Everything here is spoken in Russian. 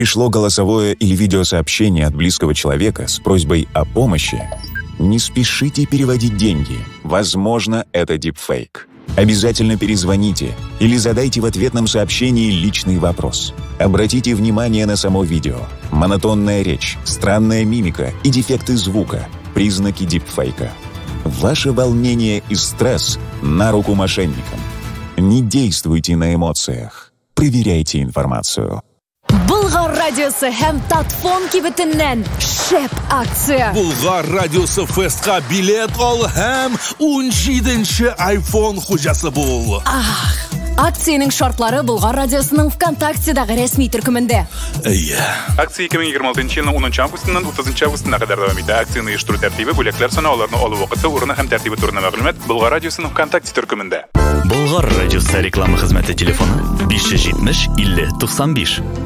пришло голосовое или видеосообщение от близкого человека с просьбой о помощи, не спешите переводить деньги. Возможно, это дипфейк. Обязательно перезвоните или задайте в ответном сообщении личный вопрос. Обратите внимание на само видео. Монотонная речь, странная мимика и дефекты звука – признаки дипфейка. Ваше волнение и стресс на руку мошенникам. Не действуйте на эмоциях. Проверяйте информацию. Bulgar Radiosu hem Tatfon kibitinden şep aksiya. Bulgar Radiosu Fest'ga bilet al hem 17-ci iPhone hujası bul. Aksiyanın şartları Bulgar Radiosu'nun VKontakte'dagi resmi türkümünde. Aksiya 2026 yılının 10 avgustundan 30 avgustuna kadar devam etdi. Aksiyani uyuşturuş tertibi bölekler sanalarını alıp vaqtda uruna hem tertibi turuna ma'lumot Bulgar Radiosu'nun VKontakte türkümünde. Bulgar Radiosu reklama xizmati telefoni 570 50 95.